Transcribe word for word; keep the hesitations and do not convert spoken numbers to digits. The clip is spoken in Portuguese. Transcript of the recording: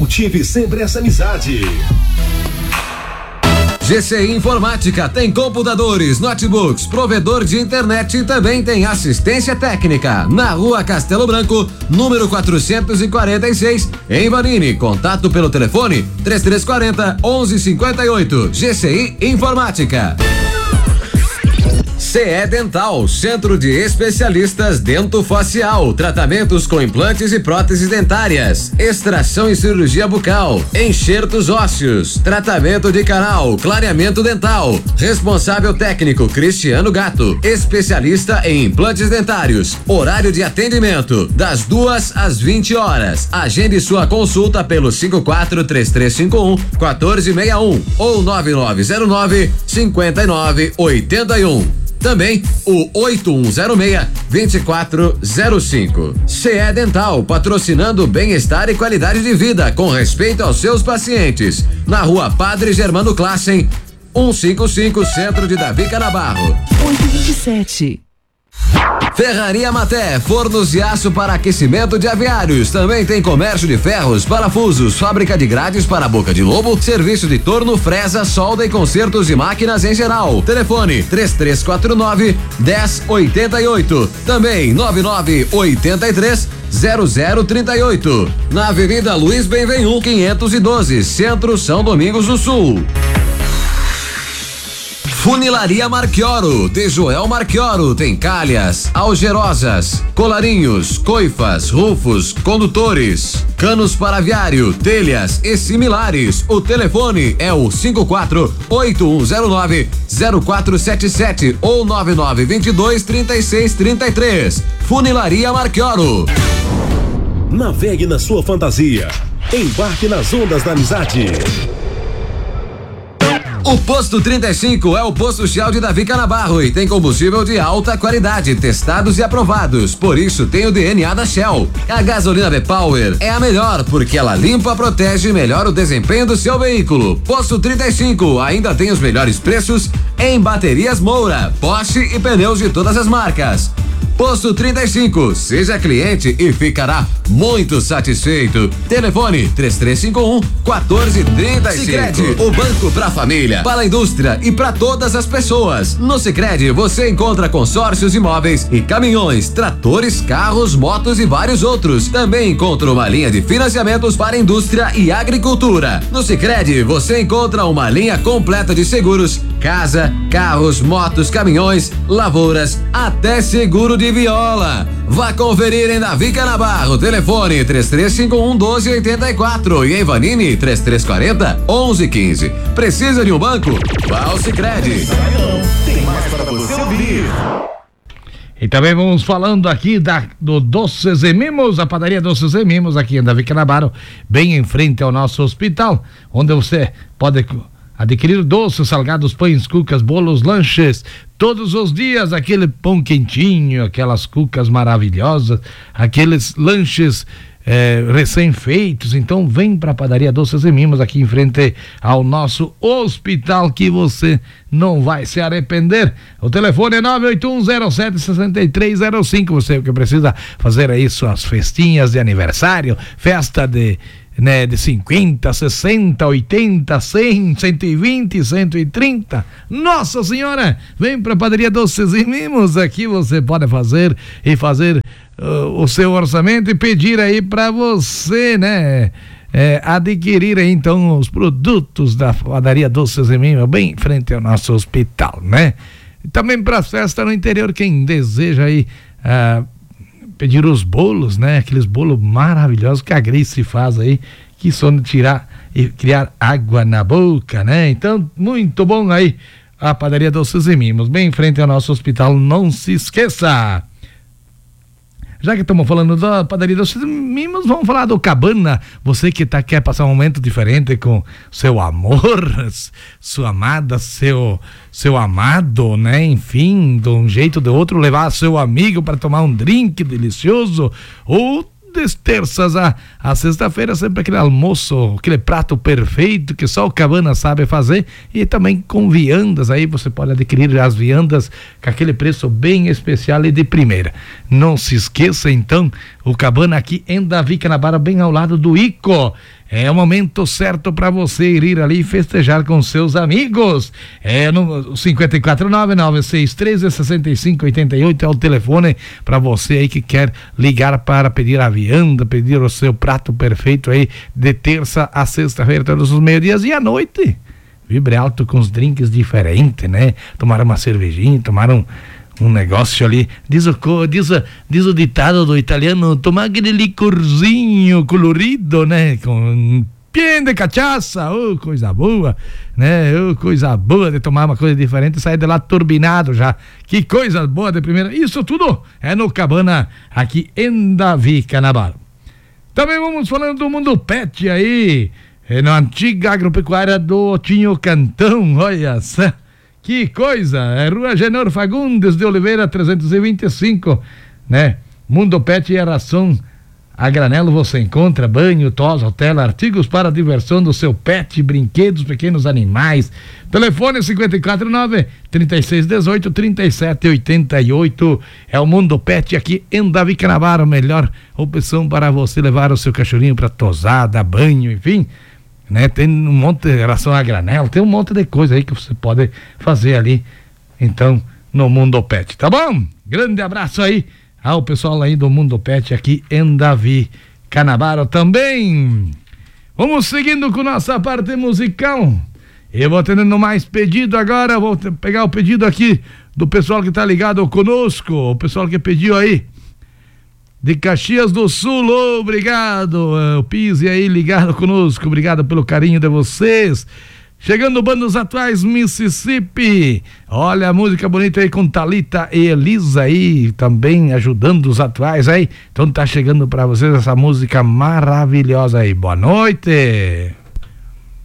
Cultive sempre essa amizade. G C I Informática tem computadores, notebooks, provedor de internet e também tem assistência técnica. Na Rua Castelo Branco, número quatrocentos e quarenta e seis, em Vanini. Contato pelo telefone três três quatro zero, onze cinquenta e oito. G C I Informática. C E Dental, Centro de Especialistas Dentofacial, tratamentos com implantes e próteses dentárias, extração e cirurgia bucal, enxertos ósseos, tratamento de canal, clareamento dental. Responsável técnico Cristiano Gato, especialista em implantes dentários. Horário de atendimento das duas às vinte horas. Agende sua consulta pelo cinco quatro três três cinco um quatro seis um ou nove nove zero nove cinco nove oito um. Também o oito um zero seis, dois quatro zero cinco. C E Dental, patrocinando bem-estar e qualidade de vida com respeito aos seus pacientes. Na Rua Padre Germano Classen, cento e cinquenta e cinco, Centro de Davi Canabarro. oito vinte e sete. Ferraria Maté, fornos de aço para aquecimento de aviários. Também tem comércio de ferros, parafusos, fábrica de grades para boca de lobo, serviço de torno, fresa, solda e consertos de máquinas em geral. Telefone três três quatro nove, um zero oito oito. Também nove nove oito três zero zero três oito. Na Avenida Luiz Benvenhum quinhentos e doze, Centro São Domingos do Sul. Funilaria Marchioro, de Joel Marchioro, tem calhas, algerosas, colarinhos, coifas, rufos, condutores, canos para aviário, telhas e similares. O telefone é o cinco quatro oito um zero nove zero quatro sete sete ou nove nove dois dois três seis três três. Funilaria Marchioro. Navegue na sua fantasia. Embarque nas ondas da amizade. O Posto trinta e cinco é o posto Shell de Davi Canabarro e tem combustível de alta qualidade, testados e aprovados. Por isso tem o D N A da Shell. A gasolina V-Power é a melhor porque ela limpa, protege e melhora o desempenho do seu veículo. Posto trinta e cinco ainda tem os melhores preços em baterias Moura, Bosch e pneus de todas as marcas. Posto trinta e cinco, seja cliente e ficará muito satisfeito. Telefone três três cinco um quatro zero três cinco. Sicredi, o banco pra família, para a indústria e para todas as pessoas. No Sicredi você encontra consórcios imóveis e caminhões, tratores, carros, motos e vários outros. Também encontra uma linha de financiamentos para indústria e agricultura. No Sicredi você encontra uma linha completa de seguros, casa, carros, motos, caminhões, lavouras, até seguro de viola. Vá conferir em Davi Canabarro. Telefone três três cinco um doze oitenta e quatro e em Vanini três três quatro zero onze quinze. Precisa de um banco? Vá ao Sicredi. Tem mais para você ouvir. E também vamos falando aqui da, do Doces e Mimos, a padaria Doces e Mimos aqui em Davi Canabarro, bem em frente ao nosso hospital, onde você pode adquirir doces, salgados, pães, cucas, bolos, lanches, todos os dias, aquele pão quentinho, aquelas cucas maravilhosas, aqueles lanches eh, recém-feitos. Então vem para a padaria Doces e Mimos aqui em frente ao nosso hospital que você não vai se arrepender. O telefone é nove oito um zero sete seis três zero cinco. Você que precisa fazer aí suas festinhas de aniversário, festa de né, de cinquenta, sessenta, oitenta, cem, cento e vinte, cento e trinta. Nossa Senhora, vem pra padaria Doces e Mimos, aqui você pode fazer e fazer uh, o seu orçamento e pedir aí pra você, né, é, adquirir aí então os produtos da padaria Doces e Mimos, bem em frente ao nosso hospital, né? E também para as festas no interior, quem deseja aí uh, pedir os bolos, né? Aqueles bolos maravilhosos que a Grace faz aí, que são de tirar e criar água na boca, né? Então, muito bom aí a padaria Doces e Mimos, bem em frente ao nosso hospital, não se esqueça. Já que estamos falando da padaria Doces e Mimos, vamos falar do Cabana. Você que tá, quer passar um momento diferente com seu amor, sua amada, seu, seu amado, né? Enfim, de um jeito ou de outro, levar seu amigo para tomar um drink delicioso ou das terças a, a sexta-feira sempre aquele almoço, aquele prato perfeito que só o Cabana sabe fazer, e também com viandas aí, você pode adquirir as viandas com aquele preço bem especial e de primeira. Não se esqueça então, o Cabana aqui em Davi Canabara, bem ao lado do Ico. É o momento certo para você ir ali e festejar com seus amigos. É no cinco quatro nove, nove seis um três, seis cinco oito oito é o telefone para você aí que quer ligar para pedir a vianda, pedir o seu prato perfeito aí de terça a sexta-feira, todos os meio-dias e à noite. Vibre alto com os drinks diferentes, né? Tomaram uma cervejinha, tomaram um negócio ali, diz o, diz, diz o ditado do italiano, tomar aquele licorzinho colorido, né, com pieno de cachaça, oh, coisa boa, né, oh, coisa boa de tomar uma coisa diferente e sair de lá turbinado já, que coisa boa de primeira, isso tudo é no Cabana, aqui em Davi Canabara. Também vamos falando do Mundo Pet aí, é na antiga agropecuária do Otinho Cantão, olha só. Que coisa, é Rua Genor Fagundes de Oliveira trezentos e vinte e cinco, né? Mundo Pet e a ração a granelo você encontra banho, tosa, tela, artigos para a diversão do seu pet, brinquedos, pequenos animais. Telefone cinco quatro nove, três seis um oito, três sete oito oito. É o Mundo Pet aqui em Davi Canabara, a melhor opção para você levar o seu cachorrinho para tosada, banho, enfim. Né? Tem um monte de ração a granel, tem um monte de coisa aí que você pode fazer ali, então, no Mundo Pet, tá bom? Grande abraço aí ao pessoal aí do Mundo Pet aqui em Davi Canabara também. Vamos seguindo com nossa parte musical. Eu vou tendo mais pedido agora, vou pegar o pedido aqui do pessoal que tá ligado conosco, o pessoal que pediu aí de Caxias do Sul, obrigado, o Pise aí ligado conosco, obrigado pelo carinho de vocês. Chegando bandos atuais, Mississippi, olha a música bonita aí com Thalita e Elisa aí, também ajudando os atuais aí, então tá chegando pra vocês essa música maravilhosa aí, boa noite.